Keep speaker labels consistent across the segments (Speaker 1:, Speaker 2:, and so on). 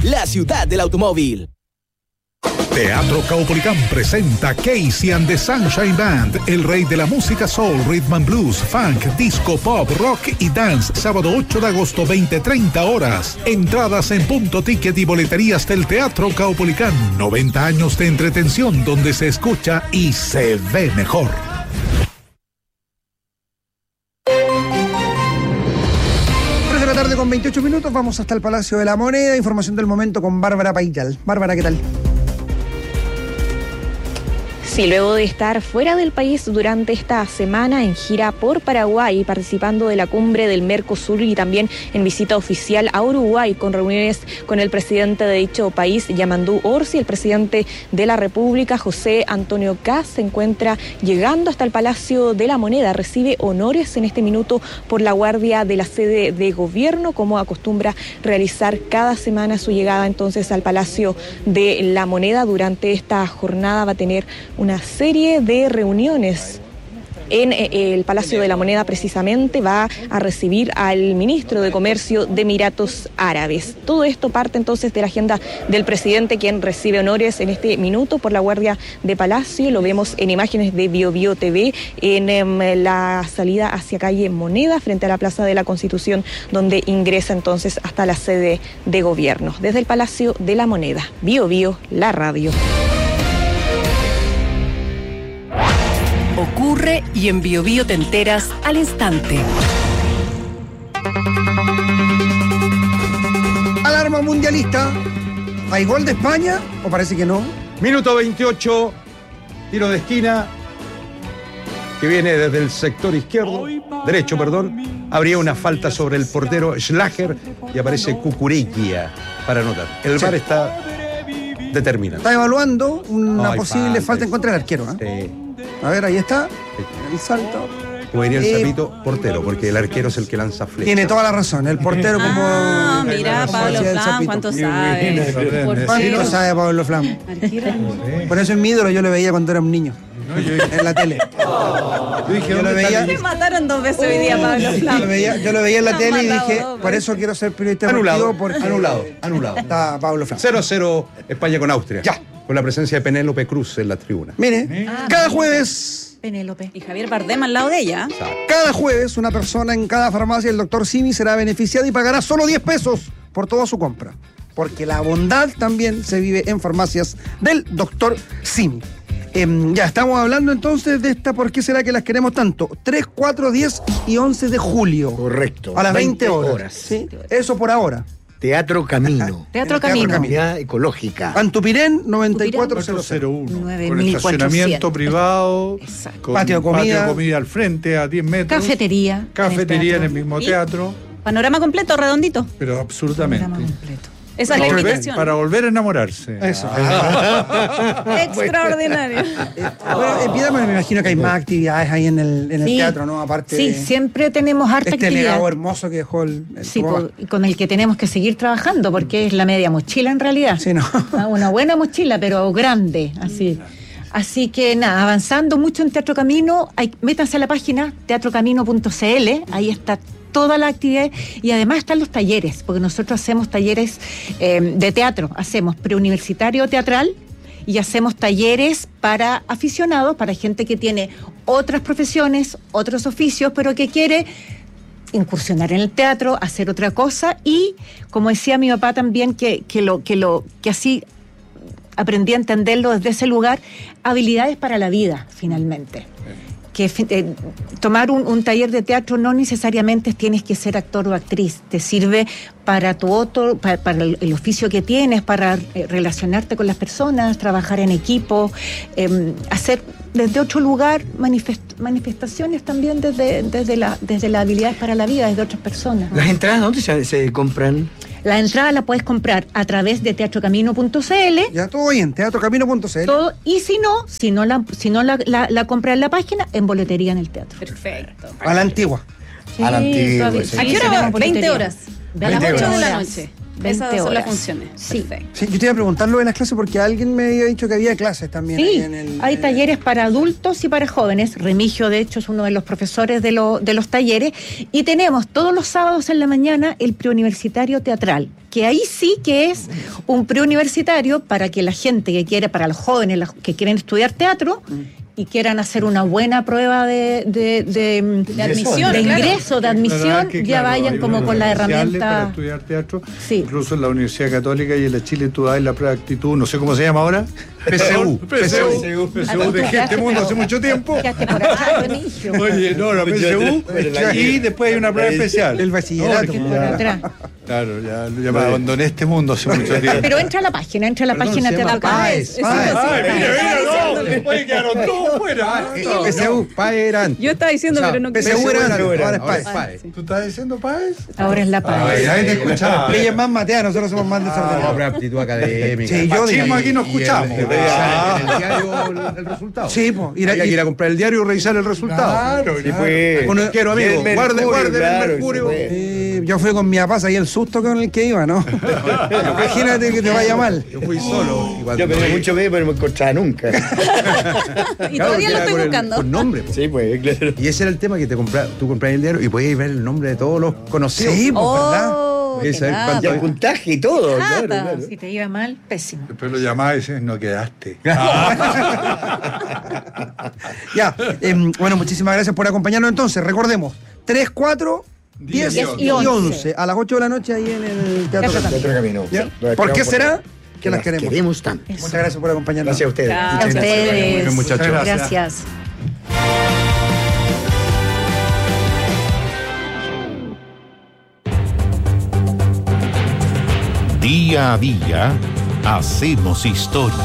Speaker 1: la ciudad del automóvil.
Speaker 2: Teatro Caupolicán presenta Casey and the Sunshine Band, el rey de la música soul, rhythm and blues, funk, disco, pop, rock y dance, sábado 8 de agosto, 20:30 horas. Entradas en Punto Ticket y boleterías del Teatro Caupolicán. 90 años de entretención donde se escucha y se ve mejor.
Speaker 3: 3 de la tarde con 28 minutos, vamos hasta el Palacio de la Moneda. Información del momento con Bárbara Paital. Bárbara, ¿qué tal?
Speaker 4: Sí, luego de estar fuera del país durante esta semana en gira por Paraguay, participando de la cumbre del Mercosur y también en visita oficial a Uruguay con reuniones con el presidente de dicho país, Yamandú Orsi, el presidente de la República, José Antonio Kast, se encuentra llegando hasta el Palacio de la Moneda. Recibe honores en este minuto por la guardia de la sede de gobierno, como acostumbra realizar cada semana su llegada entonces al Palacio de la Moneda. Durante esta jornada va a tener una serie de reuniones en el Palacio de la Moneda. Precisamente va a recibir al ministro de Comercio de Emiratos Árabes. Todo esto parte entonces de la agenda del presidente, quien recibe honores en este minuto por la guardia de Palacio. Lo vemos en imágenes de BioBio TV en la salida hacia calle Moneda, frente a la Plaza de la Constitución, donde ingresa entonces hasta la sede de gobierno. Desde el Palacio de la Moneda, BioBio, la radio.
Speaker 5: Ocurre y en BioBio te enteras al instante.
Speaker 3: Alarma mundialista. ¿Hay gol de España o parece que no?
Speaker 6: Minuto 28, tiro de esquina que viene desde el sector derecho, habría una falta sobre el portero Schlager y aparece Cucurella para anotar. El VAR está determinado.
Speaker 3: Está evaluando una posible falta en contra del arquero, ¿eh?
Speaker 6: Sí.
Speaker 3: A ver, ahí está, el salto.
Speaker 6: Como diría el sapito, portero, porque el arquero es el que lanza flechas.
Speaker 3: Tiene toda la razón, el portero como...
Speaker 7: mira, Pablo Flam, ¿cuánto sabe?
Speaker 3: ¿Cuánto sabe Pablo Flam? Por eso es mi ídolo, yo lo veía cuando era un niño. En la tele.
Speaker 7: Yo lo veía. Me mataron 2 veces hoy día, Pablo Flam.
Speaker 3: Yo lo veía en la tele y dije, por eso quiero ser periodista deportivo, porque...
Speaker 6: Anulado.
Speaker 3: Está Pablo Flam.
Speaker 6: 0-0 España con Austria.
Speaker 3: Ya.
Speaker 6: Con la presencia de Penélope Cruz en la tribuna.
Speaker 3: Mire, cada jueves...
Speaker 7: Penélope. Y Javier Bardem al lado de ella.
Speaker 3: Cada jueves, una persona en cada farmacia del Dr. Simi será beneficiada y pagará solo 10 pesos por toda su compra. Porque la bondad también se vive en farmacias del Dr. Simi. Ya estamos hablando entonces de esta ¿Por qué será que las queremos tanto? 3, 4, 10 y 11 de julio.
Speaker 8: Correcto.
Speaker 3: A las 20 horas. ¿Sí? Eso por ahora.
Speaker 8: Teatro Camino.
Speaker 7: Teatro Camino.
Speaker 8: Comunidad ecológica.
Speaker 3: Antupirén 9401.
Speaker 9: Con estacionamiento privado.
Speaker 7: Exacto.
Speaker 9: Con
Speaker 3: patio de
Speaker 9: comida al frente a 10 metros.
Speaker 7: Cafetería.
Speaker 9: En el mismo teatro.
Speaker 7: Panorama completo, redondito.
Speaker 9: Pero absolutamente.
Speaker 7: Panorama completo. Esa es la invitación.
Speaker 9: Para volver a enamorarse.
Speaker 3: Eso.
Speaker 7: Extraordinario.
Speaker 3: Bueno, Piedra, me imagino que hay más actividades ahí en el teatro, ¿no? Aparte
Speaker 10: sí, siempre tenemos harta actividad.
Speaker 3: Legado hermoso que dejó el
Speaker 10: sí, con el que tenemos que seguir trabajando, porque es la media mochila en realidad.
Speaker 3: Sí, ¿no?
Speaker 10: Una buena mochila, pero grande, así. Así que nada, avanzando mucho en Teatro Camino. Métanse a la página teatrocamino.cl, ahí está toda la actividad, y además están los talleres, porque nosotros hacemos talleres de teatro, hacemos preuniversitario teatral y hacemos talleres para aficionados, para gente que tiene otras profesiones, otros oficios, pero que quiere incursionar en el teatro, hacer otra cosa, y como decía mi papá también, que así aprendí a entenderlo desde ese lugar, habilidades para la vida, finalmente. Que tomar un taller de teatro no necesariamente tienes que ser actor o actriz, te sirve para para el oficio que tienes, para relacionarte con las personas, trabajar en equipo, hacer desde otro lugar manifestaciones también desde las habilidades para la vida, desde otras personas.
Speaker 8: ¿Las entradas dónde se compran?
Speaker 10: La entrada la puedes comprar a través de teatrocamino.cl.
Speaker 3: Ya todo bien, teatrocamino.cl.
Speaker 10: Todo, y si no la compras en la página, en boletería en el teatro.
Speaker 7: Perfecto.
Speaker 3: A la antigua.
Speaker 8: Sí, a la antigua.
Speaker 7: ¿A qué hora va? 20 horas. A las 8 de la noche.
Speaker 10: 20
Speaker 7: Esas son
Speaker 10: horas.
Speaker 7: las funciones.
Speaker 10: Sí.
Speaker 7: Perfecto.
Speaker 3: Sí, yo te iba a preguntarlo en las clases porque alguien me había dicho que había clases también.
Speaker 10: Sí,
Speaker 3: ahí
Speaker 10: hay talleres para adultos y para jóvenes. Remigio, de hecho, es uno de los profesores de los talleres. Y tenemos todos los sábados en la mañana el preuniversitario teatral, que ahí sí que es un preuniversitario para que la gente que quiere, para los jóvenes que quieren estudiar teatro y quieran hacer una buena prueba de admisión, de ingreso, de admisión, ya vayan como con la herramienta
Speaker 9: para estudiar teatro.
Speaker 10: Sí.
Speaker 9: Incluso en la Universidad Católica y en la Chile tú das la prueba de actitud, no sé cómo se llama ahora.
Speaker 6: PSU.
Speaker 9: Dejé este mundo hace mucho tiempo.
Speaker 10: Quedaste por allá, Remigio.
Speaker 9: Oye, no, la PSU. Y después hay una prueba especial.
Speaker 3: El bachillerato.
Speaker 9: Claro, ya me abandoné este mundo hace mucho tiempo.
Speaker 10: Pero entra a la página Teatro
Speaker 3: PAES.
Speaker 9: Después quedaron todos fuera.
Speaker 3: PSU, PAES eran.
Speaker 7: Yo estaba diciendo, pero no
Speaker 3: PSU eran, ahora es
Speaker 6: PAES.
Speaker 3: PAES.
Speaker 9: ¿Tú estás diciendo PAES?
Speaker 10: Ahora es la PAES.
Speaker 3: Nadie te escuchaba. Ella es más matea, nosotros somos más
Speaker 6: No,
Speaker 3: desordenados.
Speaker 6: pero aptitud académica.
Speaker 3: Sí, yo
Speaker 9: Machismo aquí no escuchamos.
Speaker 6: En el diario el resultado.
Speaker 3: Sí, pues.
Speaker 6: Hay que ir a comprar el diario y revisar el resultado.
Speaker 9: Claro,
Speaker 8: Sí, pues.
Speaker 6: Con quiero amigo, guarde
Speaker 8: claro,
Speaker 6: el mercurio.
Speaker 3: Yo fui con mi papá y el susto con el que iba, ¿no? Imagínate que te vaya mal.
Speaker 6: Yo fui solo.
Speaker 8: Yo pedí mucho medio, pero no me encontraba nunca.
Speaker 7: Y todavía lo estoy buscando.
Speaker 6: Con nombre.
Speaker 8: Sí, pues, claro.
Speaker 6: Y ese era el tema que tú comprabas el diario y podías ver el nombre de todos los conocidos.
Speaker 3: Sí, pues, ¿verdad?
Speaker 6: Podías saber
Speaker 7: nada.
Speaker 8: Y
Speaker 6: cuánto.
Speaker 8: el puntaje y todo, claro.
Speaker 10: Si te iba mal, pésimo.
Speaker 9: Después lo llamaba y dices, no quedaste.
Speaker 3: Ya, bueno, muchísimas gracias por acompañarnos entonces. Recordemos, 3, 4, 10 y 11. A las 8 de la noche ahí en el Teatro
Speaker 8: Teatro Camino.
Speaker 3: ¿Ya?
Speaker 8: Los
Speaker 3: ¿Por qué
Speaker 8: esperamos
Speaker 3: será? Que las queremos.
Speaker 8: Queremos tanto.
Speaker 3: Muchas gracias por acompañarnos.
Speaker 8: Gracias a ustedes.
Speaker 7: Chao.
Speaker 10: A ustedes.
Speaker 6: Bien, muchachos.
Speaker 10: Gracias.
Speaker 2: Día a día hacemos historia.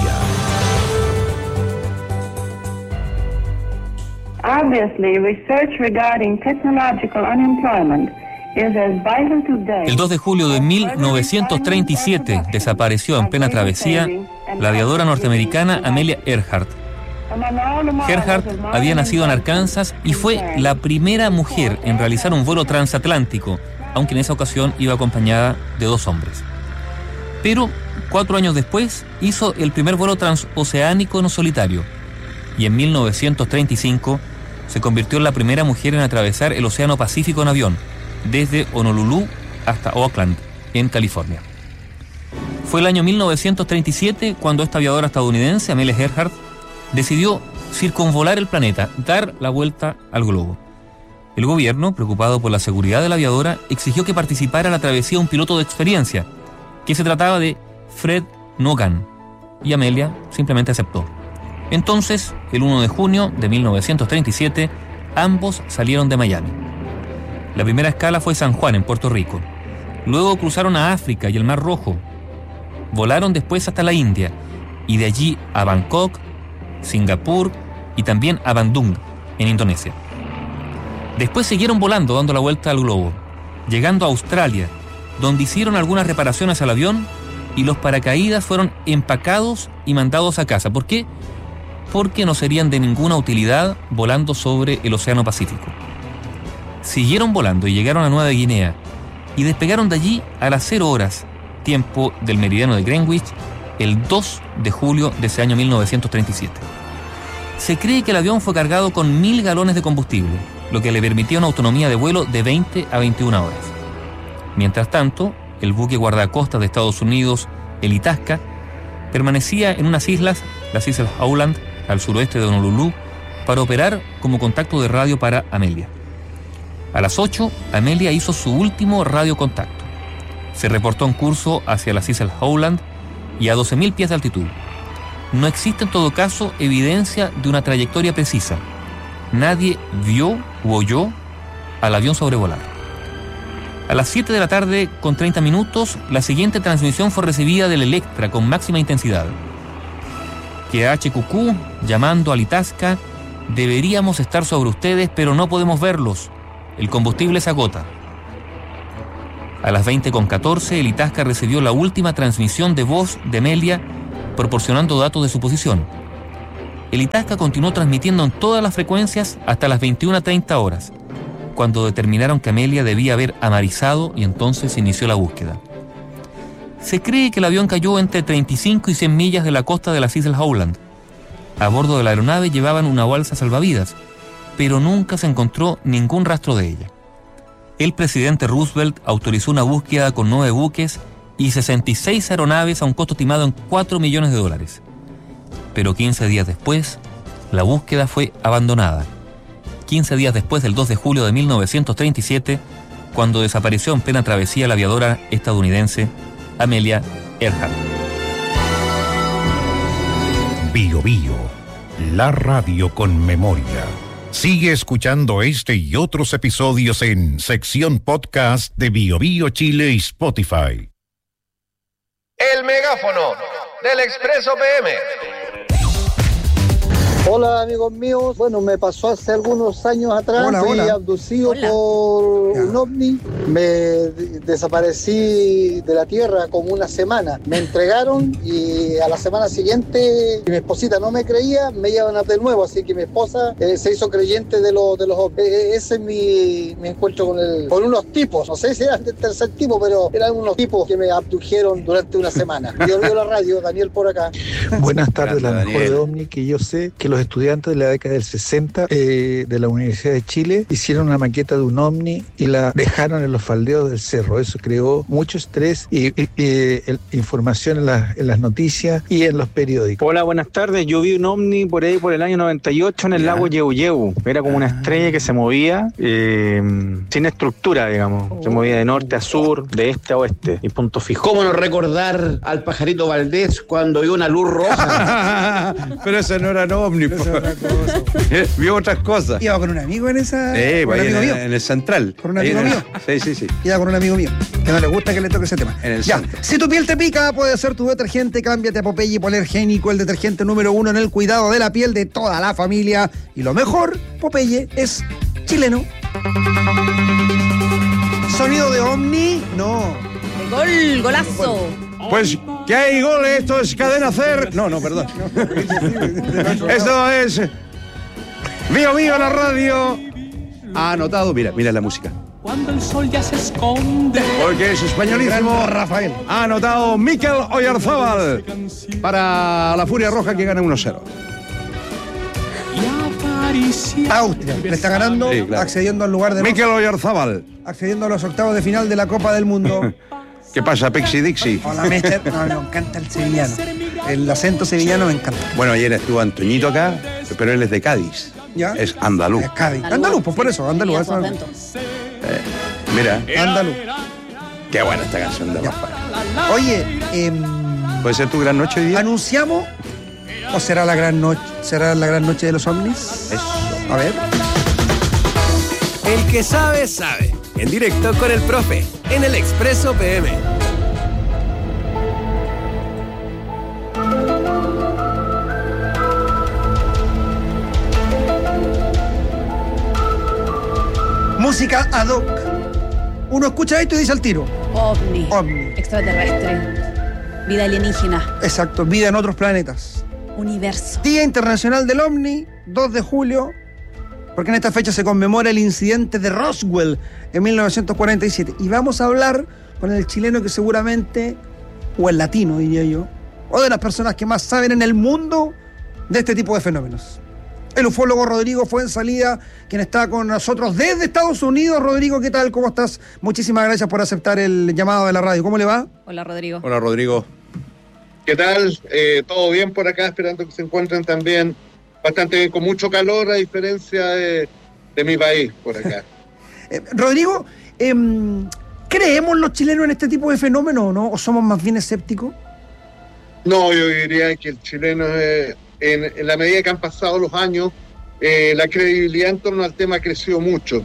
Speaker 11: Obviously, research regarding technological unemployment is as vital today.
Speaker 12: El 2 de julio de 1937 desapareció en plena travesía la aviadora norteamericana Amelia Earhart. Earhart había nacido en Arkansas y fue la primera mujer en realizar un vuelo transatlántico, aunque en esa ocasión iba acompañada de 2 hombres. Pero 4 años después hizo el primer vuelo transoceánico no solitario y en 1935 se convirtió en la primera mujer en atravesar el Océano Pacífico en avión, desde Honolulu hasta Oakland, en California. Fue el año 1937 cuando esta aviadora estadounidense, Amelia Earhart, decidió circunvolar el planeta, dar la vuelta al globo. El gobierno, preocupado por la seguridad de la aviadora, exigió que participara en la travesía un piloto de experiencia, que se trataba de Fred Nogan, y Amelia simplemente aceptó. Entonces, el 1 de junio de 1937, ambos salieron de Miami. La primera escala fue San Juan, en Puerto Rico. Luego cruzaron a África y el Mar Rojo. Volaron después hasta la India, y de allí a Bangkok, Singapur y también a Bandung, en Indonesia. Después siguieron volando, dando la vuelta al globo, llegando a Australia, donde hicieron algunas reparaciones al avión y los paracaídas fueron empacados y mandados a casa. ¿Por qué? Porque no serían de ninguna utilidad volando sobre el Océano Pacífico. Siguieron volando y llegaron a Nueva Guinea y despegaron de allí a las 0 horas, tiempo del meridiano de Greenwich, el 2 de julio de ese año 1937. Se cree que el avión fue cargado con 1000 galones de combustible, lo que le permitía una autonomía de vuelo de 20 a 21 horas. Mientras tanto, el buque guardacostas de Estados Unidos, el Itasca, permanecía en unas islas, las Islas Howland, al suroeste de Honolulu, para operar como contacto de radio para Amelia. A las 8, Amelia hizo su último radiocontacto. Se reportó en curso hacia las Islas Howland y a 12.000 pies de altitud. No existe en todo caso evidencia de una trayectoria precisa. Nadie vio u oyó al avión sobrevolar. A las 7 de la tarde, con 30 minutos, la siguiente transmisión fue recibida del Electra con máxima intensidad. Que HQQ, llamando al Itasca, deberíamos estar sobre ustedes, pero no podemos verlos. El combustible se agota. A las 20:14, el Itasca recibió la última transmisión de voz de Amelia, proporcionando datos de su posición. El Itasca continuó transmitiendo en todas las frecuencias hasta las 21:30 horas, cuando determinaron que Amelia debía haber amarizado y entonces se inició la búsqueda. Se cree que el avión cayó entre 35 y 100 millas de la costa de las Islas Howland. A bordo de la aeronave llevaban una balsa salvavidas, pero nunca se encontró ningún rastro de ella. El presidente Roosevelt autorizó una búsqueda con 9 buques y 66 aeronaves a un costo estimado en $4 millones. Pero 15 días después, la búsqueda fue abandonada. 15 días después del 2 de julio de 1937, cuando desapareció en plena travesía la aviadora estadounidense Amelia Earhart.
Speaker 2: Bio Bio, la radio con memoria. Sigue escuchando este y otros episodios en sección podcast de Bio Bio Chile y Spotify.
Speaker 13: El megáfono del Expreso PM.
Speaker 14: Hola amigos míos, bueno, me pasó hace algunos años atrás, fui abducido por un ovni, me desaparecí de la tierra como una semana, me entregaron y a la semana siguiente mi esposita no me creía, me llevan de nuevo, así que mi esposa se hizo creyente de los ovnis. Ese es mi encuentro con unos tipos, no sé si eran del tercer tipo, pero eran unos tipos que me abdujeron durante una semana. Yo veo la radio, Daniel por acá.
Speaker 9: Buenas tardes, la mejor de ovni que yo sé que los estudiantes de la década del 60 de la Universidad de Chile hicieron una maqueta de un ovni y la dejaron en los faldeos del cerro. Eso creó mucho estrés y información en las noticias y en los periódicos.
Speaker 15: Hola, buenas tardes. Yo vi un ovni por ahí por el año 98 en el lago Yehu. Era como una estrella que se movía sin estructura, digamos. Se movía de norte a sur, de este a oeste y punto fijo.
Speaker 16: ¿Cómo no recordar al pajarito Valdés cuando vio una luz roja?
Speaker 6: Pero ese no era un ovni. Vio otras cosas.
Speaker 3: Iba con un amigo en esa.
Speaker 6: Pues en el central.
Speaker 3: Con un amigo mío.
Speaker 6: Sí.
Speaker 3: Iba con un amigo mío. Que no le gusta que le toque ese tema.
Speaker 6: En el centro.
Speaker 3: Si tu piel te pica, puede ser tu detergente. Cámbiate a Popeye Hipoalergénico, el detergente número 1 en el cuidado de la piel de toda la familia. Y lo mejor, Popeye es chileno. Sonido de ovni, no.
Speaker 7: De golazo.
Speaker 6: Pues que hay goles, esto es Cadena Ser. No, perdón. Esto es Bio Bio la radio. Ha anotado, mira la música.
Speaker 17: Cuando el sol ya se esconde.
Speaker 6: Porque es españolísimo.
Speaker 3: Rafael.
Speaker 6: Ha anotado Mikel Oyarzábal para la Furia Roja que gana 1-0.
Speaker 3: Austria le está ganando, sí, claro. Accediendo al lugar de
Speaker 6: Mikel Oyarzábal.
Speaker 3: Accediendo a los octavos de final de la Copa del Mundo.
Speaker 6: ¿Qué pasa, Pixie Dixie?
Speaker 3: Hola, mister. No, me encanta el sevillano. El acento sevillano me encanta.
Speaker 6: Bueno, ayer estuvo Antoñito acá, pero él es de Cádiz.
Speaker 3: ¿Ya?
Speaker 6: Es andaluz.
Speaker 3: Es Cádiz. Andaluz, pues por eso, andaluz.
Speaker 6: Mira.
Speaker 3: Andaluz.
Speaker 6: Qué buena esta canción de Rafael.
Speaker 3: Oye,
Speaker 6: ¿puede ser tu gran noche hoy día?
Speaker 3: ¿Anunciamos o será la gran noche? ¿Será la gran noche de los ovnis?
Speaker 6: Eso.
Speaker 3: A ver.
Speaker 13: El que sabe, sabe. En directo con el profe, en el Expreso PM.
Speaker 3: Música ad hoc. Uno escucha esto y dice al tiro.
Speaker 7: Ovni. Extraterrestre. Vida alienígena.
Speaker 3: Exacto, vida en otros planetas.
Speaker 7: Universo.
Speaker 3: Día Internacional del OVNI, 2 de julio. Porque en esta fecha se conmemora el incidente de Roswell en 1947. Y vamos a hablar con el chileno que seguramente, o el latino diría yo, o de las personas que más saben en el mundo de este tipo de fenómenos. El ufólogo Rodrigo Fuenzalida, quien está con nosotros desde Estados Unidos. Rodrigo, ¿qué tal? ¿Cómo estás? Muchísimas gracias por aceptar el llamado de la radio. ¿Cómo le va?
Speaker 7: Hola, Rodrigo.
Speaker 6: Hola, Rodrigo.
Speaker 18: ¿Qué tal? ¿Todo bien por acá? Esperando que se encuentren también bastante bien, con mucho calor, a diferencia de mi país, por acá.
Speaker 3: Rodrigo, ¿creemos los chilenos en este tipo de fenómenos o no? ¿O somos más bien escépticos?
Speaker 18: No, yo diría que el chileno, en la medida que han pasado los años, la credibilidad en torno al tema ha crecido mucho.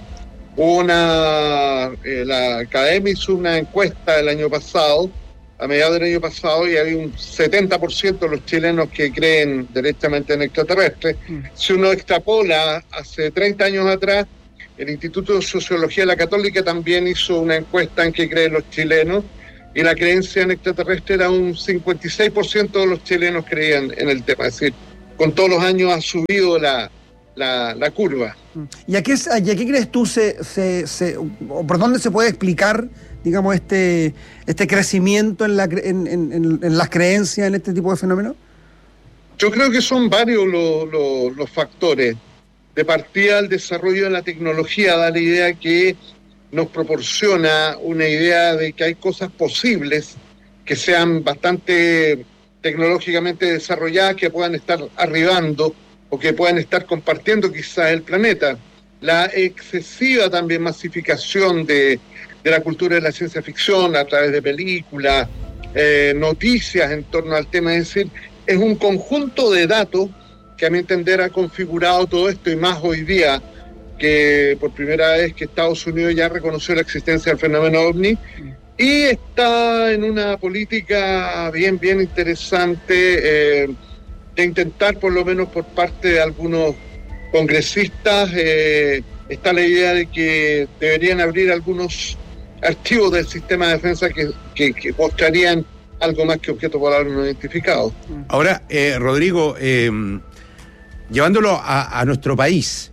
Speaker 18: La Academia hizo una encuesta el año pasado, a mediados del año pasado, y había un 70% de los chilenos que creen directamente en extraterrestres. Si uno extrapola hace 30 años atrás, el Instituto de Sociología de la Católica también hizo una encuesta en que creen los chilenos, y la creencia en extraterrestres era un 56% de los chilenos creían en el tema. Es decir, con todos los años ha subido la curva.
Speaker 3: ¿Y a qué crees tú o por dónde se puede explicar, digamos, este crecimiento en las creencias en este tipo de fenómenos?
Speaker 18: Yo creo que son varios los factores. De partida, el desarrollo de la tecnología da la idea que nos proporciona una idea de que hay cosas posibles que sean bastante tecnológicamente desarrolladas, que puedan estar arribando o que puedan estar compartiendo quizás el planeta. La excesiva también masificación de la cultura de la ciencia ficción a través de películas, noticias en torno al tema, es decir, es un conjunto de datos que a mi entender ha configurado todo esto, y más hoy día que por primera vez que Estados Unidos ya reconoció la existencia del fenómeno OVNI y está en una política bien interesante de intentar, por lo menos por parte de algunos congresistas, está la idea de que deberían abrir algunos archivos del sistema de defensa que mostrarían algo más que objetos voladores no identificados.
Speaker 6: Ahora, Rodrigo, llevándolo a nuestro país,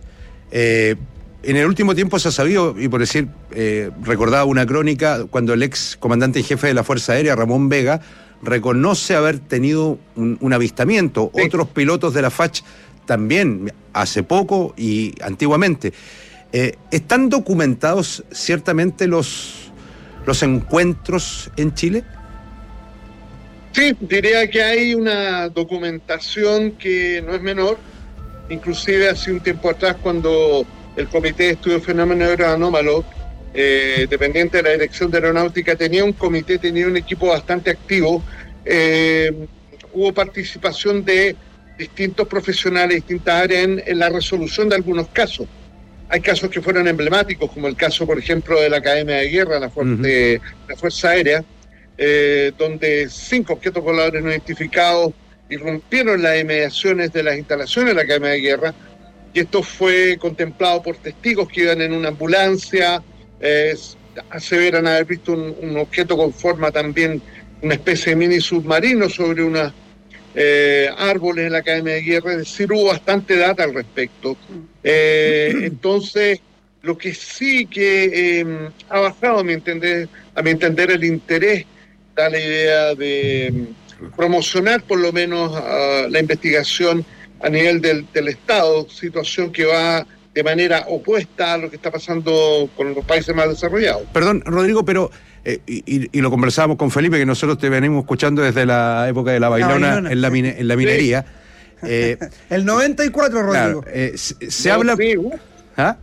Speaker 6: en el último tiempo se ha sabido, y por decir, recordaba una crónica cuando el ex comandante en jefe de la Fuerza Aérea, Ramón Vega, reconoce haber tenido un avistamiento. Sí. Otros pilotos de la FACH también, hace poco y antiguamente. ¿Están documentados ciertamente los encuentros en Chile?
Speaker 18: Sí, diría que hay una documentación que no es menor. Inclusive hace un tiempo atrás, cuando el Comité de Estudio de Fenómenos Aeroanómalos, dependiente de la Dirección de Aeronáutica, tenía un equipo bastante activo. Hubo participación de distintos profesionales, distintas áreas en la resolución de algunos casos. Hay casos que fueron emblemáticos, como el caso, por ejemplo, de la Academia de Guerra, de la Fuerza Aérea, donde 5 objetos voladores no identificados irrumpieron las inmediaciones de las instalaciones de la Academia de Guerra, y esto fue contemplado por testigos que iban en una ambulancia, aseveran haber visto un objeto con forma también, una especie de mini submarino sobre unos árboles en la Academia de Guerra. Es decir, hubo bastante data al respecto. Entonces, lo que sí que ha bajado, a mi entender, el interés, da la idea de promocionar por lo menos la investigación a nivel del Estado, situación que va de manera opuesta a lo que está pasando con los países más desarrollados.
Speaker 6: Perdón, Rodrigo, pero y lo conversábamos con Felipe, que nosotros te venimos escuchando desde la época de la bailona en la minería.
Speaker 3: El 94, Rodrigo.
Speaker 6: Claro, se habla... ¿Ah?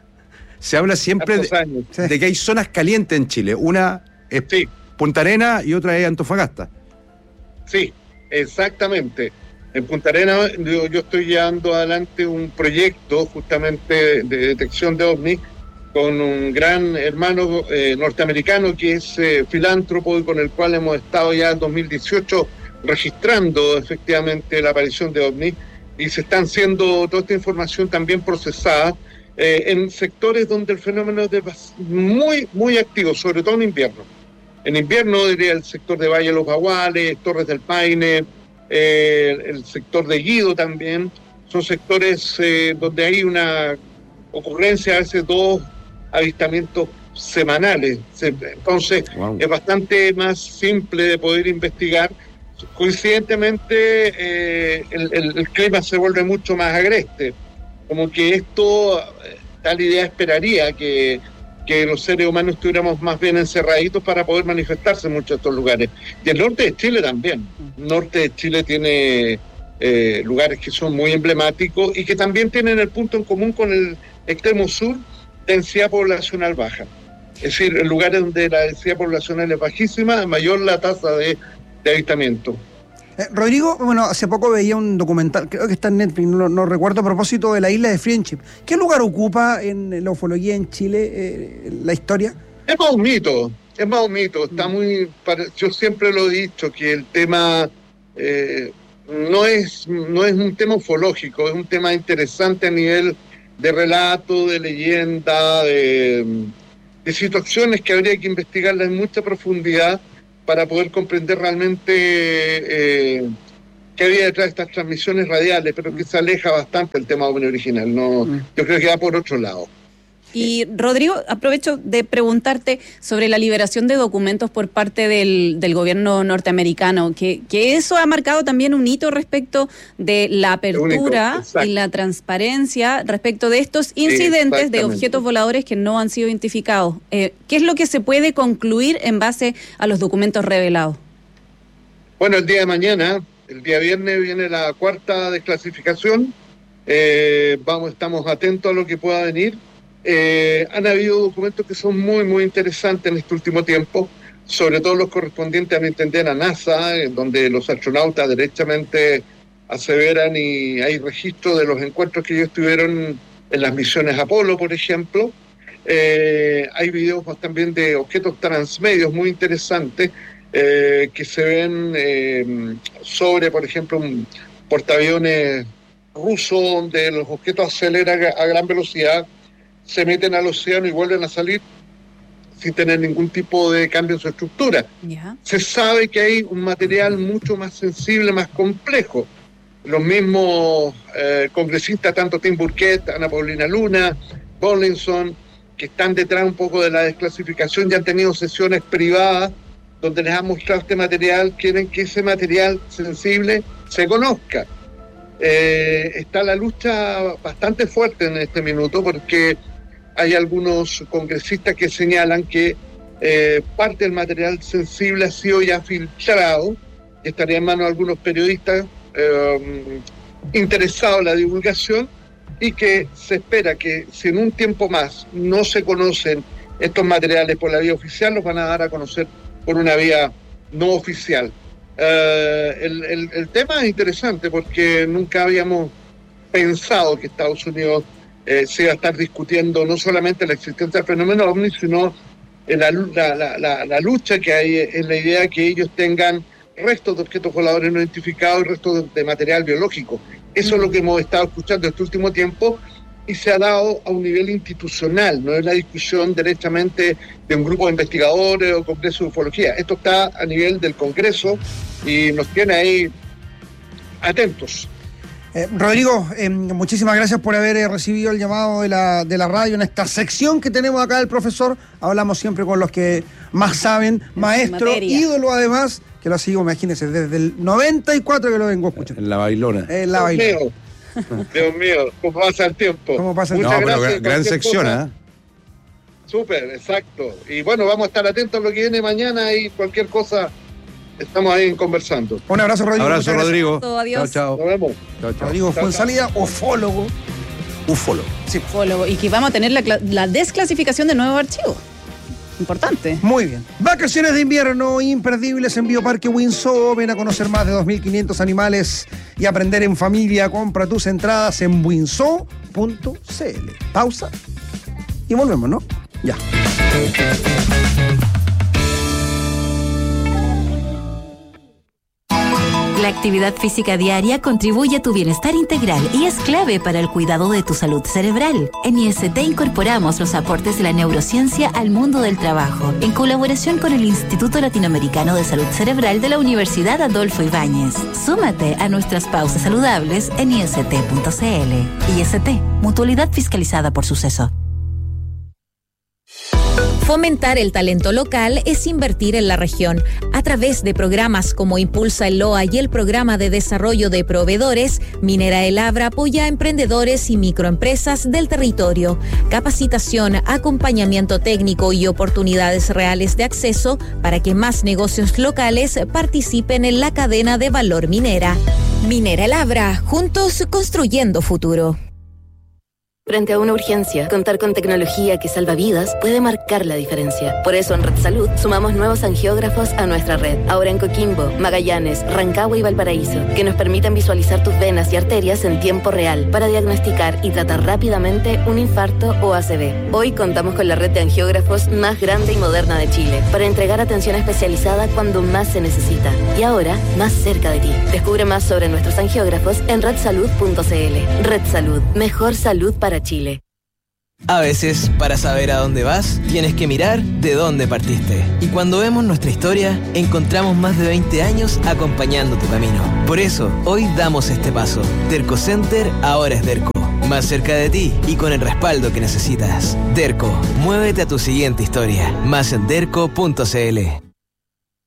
Speaker 6: Se habla siempre de que hay zonas calientes en Chile. Una es Punta Arenas y otra es Antofagasta.
Speaker 18: Sí, exactamente. En Punta Arenas yo estoy llevando adelante un proyecto justamente de detección de ovnis con un gran hermano norteamericano que es filántropo y con el cual hemos estado ya en 2018 registrando efectivamente la aparición de ovnis, y se están siendo toda esta información también procesada en sectores donde el fenómeno es muy activo, sobre todo en invierno. En invierno, diría, el sector de Valle de los Baguales, Torres del Paine, el sector de Guido también, son sectores donde hay una ocurrencia, a veces 2 avistamientos semanales. Entonces, es bastante más simple de poder investigar. Coincidentemente, el clima se vuelve mucho más agreste. Como que esto, tal idea esperaría que los seres humanos estuviéramos más bien encerraditos para poder manifestarse en muchos de estos lugares. Y el norte de Chile también. El norte de Chile tiene lugares que son muy emblemáticos y que también tienen el punto en común con el extremo sur, densidad poblacional baja. Es decir, en lugares donde la densidad poblacional es bajísima, mayor la tasa de avistamiento.
Speaker 3: Rodrigo, bueno, hace poco veía un documental, creo que está en Netflix, no recuerdo, a propósito de la isla de Friendship. ¿Qué lugar ocupa en la ufología en Chile la historia?
Speaker 18: Es más un mito, está muy... Yo siempre lo he dicho, que el tema no es un tema ufológico, es un tema interesante a nivel de relato, de leyenda, de situaciones que habría que investigarlas en mucha profundidad para poder comprender realmente qué había detrás de estas transmisiones radiales, pero que se aleja bastante del tema original. Yo creo que va por otro lado.
Speaker 7: Y Rodrigo, aprovecho de preguntarte sobre la liberación de documentos por parte del gobierno norteamericano, que eso ha marcado también un hito respecto de la apertura y la transparencia respecto de estos incidentes de objetos voladores que no han sido identificados. ¿Qué es lo que se puede concluir en base a los documentos revelados?
Speaker 18: Bueno, el día de mañana, el día viernes, viene la cuarta desclasificación. Estamos atentos a lo que pueda venir. Han habido documentos que son muy, muy interesantes en este último tiempo, sobre todo los correspondientes, a mi entender, a NASA, donde los astronautas derechamente aseveran y hay registro de los encuentros que ellos tuvieron en las misiones Apolo, por ejemplo. Hay videos también de objetos transmedios muy interesantes que se ven sobre, por ejemplo, un portaaviones ruso, donde los objetos aceleran a gran velocidad, se meten al océano y vuelven a salir sin tener ningún tipo de cambio en su estructura. Se sabe que hay un material mucho más sensible, más complejo. Los mismos congresistas, tanto Tim Burkett, Ana Paulina Luna, Bollinson, que están detrás un poco de la desclasificación, ya han tenido sesiones privadas donde les han mostrado este material, quieren que ese material sensible se conozca. Está la lucha bastante fuerte en este minuto, porque hay algunos congresistas que señalan que parte del material sensible ha sido ya filtrado, y estaría en manos de algunos periodistas interesados en la divulgación, y que se espera que si en un tiempo más no se conocen estos materiales por la vía oficial, los van a dar a conocer por una vía no oficial. El tema es interesante porque nunca habíamos pensado que Estados Unidos se iba a estar discutiendo no solamente la existencia del fenómeno OVNI, sino la lucha que hay en la idea de que ellos tengan restos de objetos voladores no identificados y restos de material biológico. Eso es lo que hemos estado escuchando este último tiempo, y se ha dado a un nivel institucional, no es la discusión directamente de un grupo de investigadores o congreso de ufología. Esto está a nivel del Congreso y nos tiene ahí atentos.
Speaker 3: Rodrigo, muchísimas gracias por haber recibido el llamado de la radio en esta sección que tenemos acá del profesor. Hablamos siempre con los que más saben, maestro, ídolo además, que lo sigo, imagínense, desde el 94 que lo vengo escuchando.
Speaker 6: En la bailona.
Speaker 3: En la bailona.
Speaker 18: Dios mío, ¿cómo pasa el tiempo?
Speaker 3: Muchas
Speaker 18: gracias.
Speaker 6: Pero gran sección, ¿eh?
Speaker 18: Súper, exacto. Y bueno, vamos a estar atentos a lo que viene mañana y cualquier cosa estamos ahí conversando.
Speaker 3: Un abrazo, Rodrigo.
Speaker 6: Abrazo, Rodrigo.
Speaker 7: Adiós.
Speaker 6: Chao.
Speaker 18: Nos vemos.
Speaker 6: Chao.
Speaker 3: Rodrigo fue en salida ufólogo.
Speaker 6: Ufólogo.
Speaker 3: Sí.
Speaker 7: Ufólogo. Y que vamos a tener la desclasificación de nuevo archivo. Importante.
Speaker 3: Muy bien. Vacaciones de invierno imperdibles en Bioparque Windsor. Ven a conocer más de 2.500 animales y aprender en familia. Compra tus entradas en windsor.cl. Pausa y volvemos, ¿no? Ya.
Speaker 19: La actividad física diaria contribuye a tu bienestar integral y es clave para el cuidado de tu salud cerebral. En IST incorporamos los aportes de la neurociencia al mundo del trabajo, en colaboración con el Instituto Latinoamericano de Salud Cerebral de la Universidad Adolfo Ibáñez. Súmate a nuestras pausas saludables en IST.cl. IST, mutualidad fiscalizada por Suceso.
Speaker 20: Fomentar el talento local es invertir en la región. A través de programas como Impulsa el LOA y el Programa de Desarrollo de Proveedores, Minera El Abra apoya a emprendedores y microempresas del territorio. Capacitación, acompañamiento técnico y oportunidades reales de acceso para que más negocios locales participen en la cadena de valor minera. Minera El Abra, juntos construyendo futuro.
Speaker 21: Frente a una urgencia, contar con tecnología que salva vidas puede marcar la diferencia. Por eso en Red Salud sumamos nuevos angiógrafos a nuestra red, ahora en Coquimbo, Magallanes, Rancagua y Valparaíso, que nos permiten visualizar tus venas y arterias en tiempo real para diagnosticar y tratar rápidamente un infarto o ACV. Hoy contamos con la red de angiógrafos más grande y moderna de Chile para entregar atención especializada cuando más se necesita. Y ahora, más cerca de ti. Descubre más sobre nuestros angiógrafos en redsalud.cl. Red Salud, mejor salud para Chile.
Speaker 22: A veces, para saber a dónde vas, tienes que mirar de dónde partiste. Y cuando vemos nuestra historia, encontramos más de 20 años acompañando tu camino. Por eso, hoy damos este paso. Derco Center ahora es Derco. Más cerca de ti y con el respaldo que necesitas. Derco, muévete a tu siguiente historia. Más en derco.cl.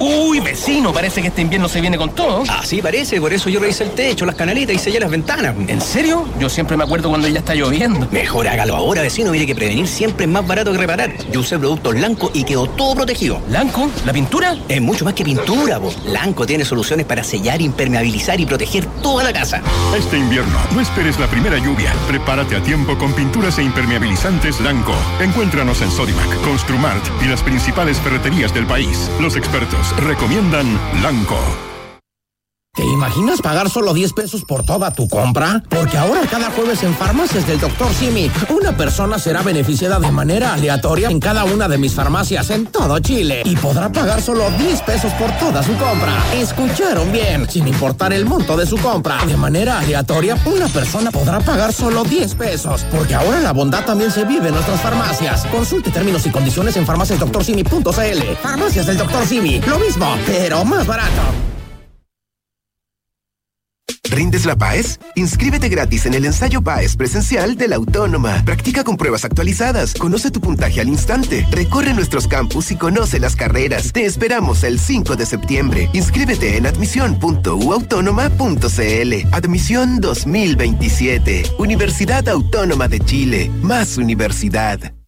Speaker 1: Uy, vecino, parece que este invierno se viene con todo.
Speaker 4: Así parece, por eso yo revisé el techo, las canaletas y sellé las ventanas.
Speaker 1: ¿En serio? Yo siempre me acuerdo cuando ya está lloviendo.
Speaker 4: Mejor hágalo ahora, vecino. Mire que prevenir siempre es más barato que reparar. Yo usé productos Lanco y quedó todo protegido.
Speaker 1: ¿Lanco? ¿La pintura?
Speaker 4: Es mucho más que pintura, po. Lanco tiene soluciones para sellar, impermeabilizar y proteger toda la casa.
Speaker 23: Este invierno, no esperes la primera lluvia. Prepárate a tiempo con pinturas e impermeabilizantes Lanco. Encuéntranos en Sodimac, Construmart y las principales ferreterías del país. Los expertos recomiendan Lanco.
Speaker 24: ¿Te imaginas pagar solo 10 pesos por toda tu compra? Porque ahora cada jueves en Farmacias del Dr. Simi, una persona será beneficiada de manera aleatoria en cada una de mis farmacias en todo Chile y podrá pagar solo 10 pesos por toda su compra. ¿Escucharon bien? Sin importar el monto de su compra, de manera aleatoria, una persona podrá pagar solo 10 pesos. Porque ahora la bondad también se vive en nuestras farmacias. Consulte términos y condiciones en farmaciasdoctorsimi.cl. Farmacias del Dr. Simi, lo mismo, pero más barato.
Speaker 25: ¿Rindes la PAES? Inscríbete gratis en el ensayo PAES presencial de la Autónoma. Practica con pruebas actualizadas, conoce tu puntaje al instante, recorre nuestros campus y conoce las carreras. Te esperamos el 5 de septiembre. Inscríbete en admisión.uautónoma.cl. Admisión 2027. Universidad Autónoma de Chile. Más universidad.